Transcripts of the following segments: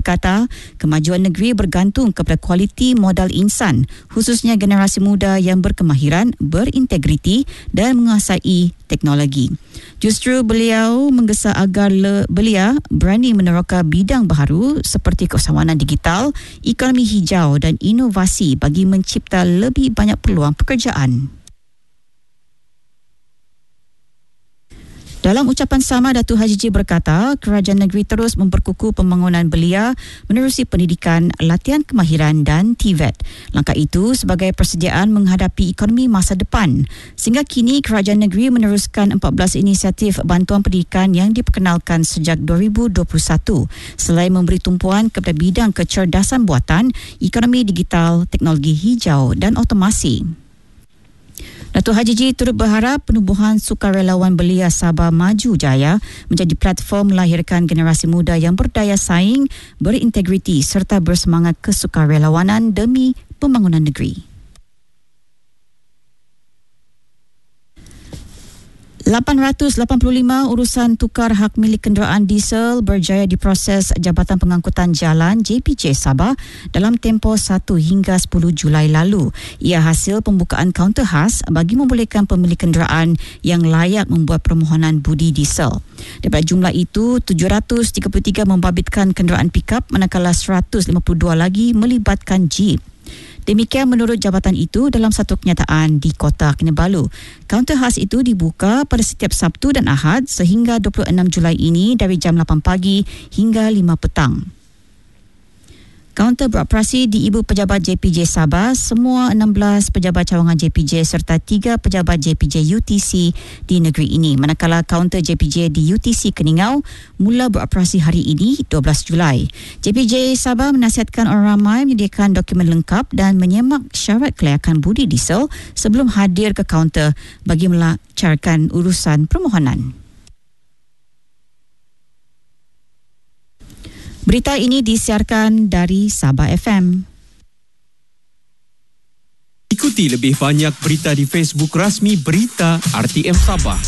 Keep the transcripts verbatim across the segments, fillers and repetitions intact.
berkata, kemajuan negeri bergantung kepada kualiti modal insan, khususnya generasi muda yang berkemahiran, berintegriti dan menguasai teknologi. Justru beliau menggesa agar le- belia berani meneroka bidang baharu seperti keusahawanan digital, ekonomi hijau dan inovasi bagi mencipta lebih banyak peluang pekerjaan. Dalam ucapan sama, Datuk Haji J berkata, kerajaan negeri terus memperkukuh pembangunan belia menerusi pendidikan, latihan kemahiran dan T V E T. Langkah itu sebagai persediaan menghadapi ekonomi masa depan. Sehingga kini, kerajaan negeri meneruskan empat belas inisiatif bantuan pendidikan yang diperkenalkan sejak dua ribu dua puluh satu. Selain memberi tumpuan kepada bidang kecerdasan buatan, ekonomi digital, teknologi hijau dan otomasi. Datuk Haji J turut berharap penubuhan sukarelawan belia Sabah Maju Jaya menjadi platform melahirkan generasi muda yang berdaya saing, berintegriti serta bersemangat kesukarelawanan demi pembangunan negeri. lapan ratus lapan puluh lima urusan tukar hak milik kenderaan diesel berjaya diproses Jabatan Pengangkutan Jalan J P J Sabah dalam tempoh satu hingga sepuluh Julai lalu. Ia hasil pembukaan kaunter khas bagi membolehkan pemilik kenderaan yang layak membuat permohonan budi diesel. Daripada jumlah itu, tujuh ratus tiga puluh tiga membabitkan kenderaan pikap manakala seratus lima puluh dua lagi melibatkan jeep. Demikian menurut jabatan itu dalam satu kenyataan di Kota Kinabalu. Kaunter khas itu dibuka pada setiap Sabtu dan Ahad sehingga dua puluh enam Julai ini dari jam lapan pagi hingga lima petang. Kaunter beroperasi di Ibu Pejabat J P J Sabah, semua enam belas pejabat cawangan J P J serta tiga pejabat J P J U T C di negeri ini. Manakala kaunter J P J di U T C Keningau mula beroperasi hari ini dua belas Julai. J P J Sabah menasihatkan orang ramai menyediakan dokumen lengkap dan menyemak syarat kelayakan budi diesel sebelum hadir ke kaunter bagi melancarkan urusan permohonan. Berita ini disiarkan dari Sabah F M. Ikuti lebih banyak berita di Facebook rasmi Berita R T M Sabah.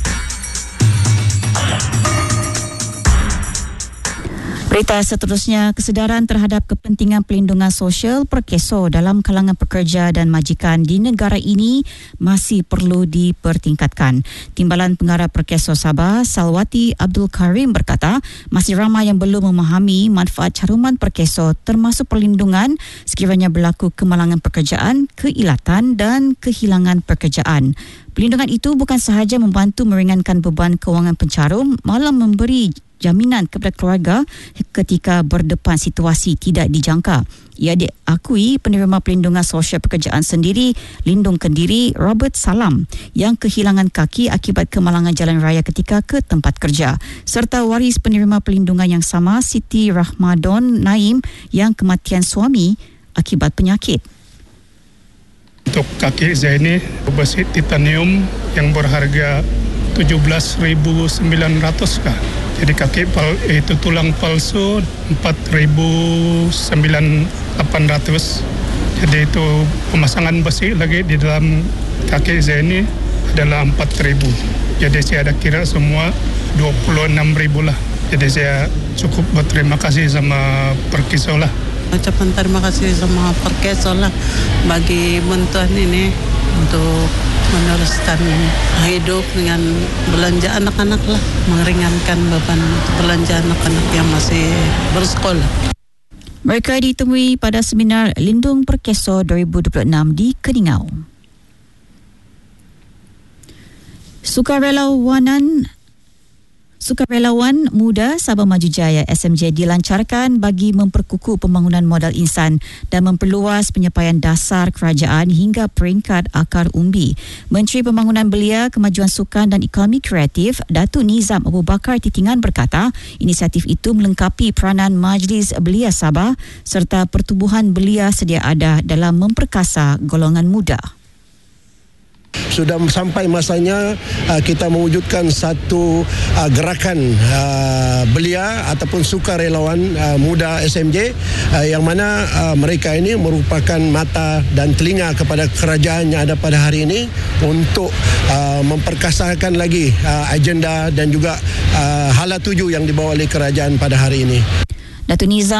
Berita seterusnya, kesedaran terhadap kepentingan pelindungan sosial perkeso dalam kalangan pekerja dan majikan di negara ini masih perlu dipertingkatkan. Timbalan Pengarah Perkeso Sabah, Salwati Abdul Karim berkata, masih ramai yang belum memahami manfaat caruman perkeso termasuk perlindungan sekiranya berlaku kemalangan pekerjaan, keilatan dan kehilangan pekerjaan. Pelindungan itu bukan sahaja membantu meringankan beban kewangan pencarum, malah memberi jaminan kepada keluarga ketika berdepan situasi tidak dijangka. Ia diakui penerima pelindungan sosial pekerjaan sendiri, Lindung Kendiri, Robert Salam, yang kehilangan kaki akibat kemalangan jalan raya ketika ke tempat kerja, serta waris penerima pelindungan yang sama, Siti Rahmadon Naim, yang kematian suami akibat penyakit. Untuk kaki Zaini, besi titanium yang berharga tujuh belas ribu sembilan ratus kah. Jadi kaki pal, itu tulang palsu empat ribu lapan ratus. Jadi itu pemasangan besi lagi di dalam kaki Zaini adalah empat ribu. Jadi saya ada kira semua dua puluh enam ribu lah. Jadi saya cukup berterima kasih sama Perkeso lah. Ucapan terima kasih sama Perkeso lah bagi bantuan ini untuk meneruskan hidup dengan belanja anak-anak lah, meringankan beban belanja anak-anak yang masih bersekolah. Mereka ditemui pada seminar Lindung Perkeso dua ribu dua puluh enam di Keningau. Sukarelawanan Sukarelawan Muda Sabah Maju Jaya S M J dilancarkan bagi memperkukuh pembangunan modal insan dan memperluas penyapaian dasar kerajaan hingga peringkat akar umbi. Menteri Pembangunan Belia, Kemajuan Sukan dan Ekonomi Kreatif, Datuk Nizam Abu Bakar Titingan berkata, inisiatif itu melengkapi peranan Majlis Belia Sabah serta pertubuhan belia sedia ada dalam memperkasa golongan muda. Sudah sampai masanya uh, kita mewujudkan satu uh, gerakan uh, belia ataupun sukarelawan uh, muda S M J uh, yang mana uh, mereka ini merupakan mata dan telinga kepada kerajaan yang ada pada hari ini untuk uh, memperkasakan lagi uh, agenda dan juga uh, hala tuju yang dibawa oleh kerajaan pada hari ini. Datuk Nizam